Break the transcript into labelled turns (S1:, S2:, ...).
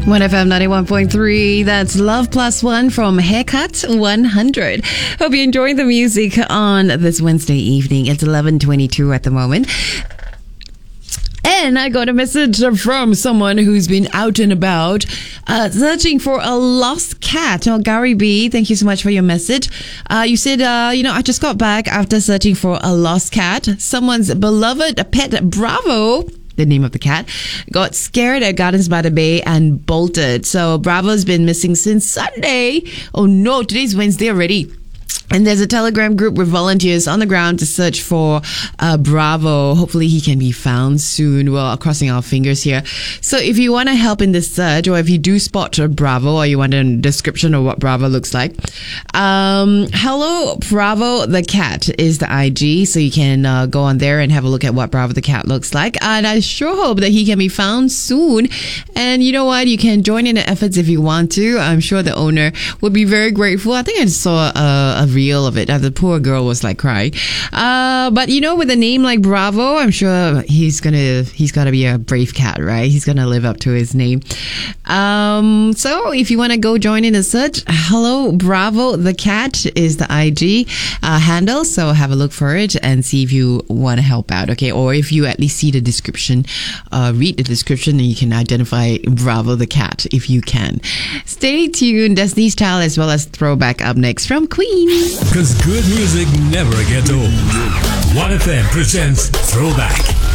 S1: 1FM 91.3, that's Love Plus One from Haircut 100. Hope you're enjoying the music on this Wednesday evening. It's 11:22 at the moment. And I got a message from someone who's been out and about searching for a lost cat. Oh, Gary B, thank you so much for your message. You said, I just got back after searching for a lost cat. Someone's beloved pet Bravo, the name of the cat, got scared at Gardens by the Bay and bolted. So Bravo's been missing since Sunday. Oh no, today's Wednesday already. And there's a Telegram group with volunteers on the ground to search for Bravo. Hopefully he can be found soon. We're crossing our fingers here. So if you want to help in this search, or if you do spot Bravo, or you want a description of what Bravo looks like, hello Bravo the cat is the IG. So you can go on there and have a look at what Bravo the cat looks like. And I sure hope that he can be found soon. And you know what? You can join in the efforts if you want to. I'm sure the owner would be very grateful. I think I saw a reel of it. The poor girl was like crying. But with a name like Bravo, I'm sure he's got to be a brave cat, right? He's gonna live up to his name. So if you want to go join in the search, hello Bravo the cat is the IG handle. So have a look for it and see if you want to help out, okay? Or if you at least see the description, read the description, and you can identify Bravo the cat if you can. Stay tuned. Destiny's Child as well as Throwback up next from Queen.
S2: Because good music never gets old. 1FM presents Throwback.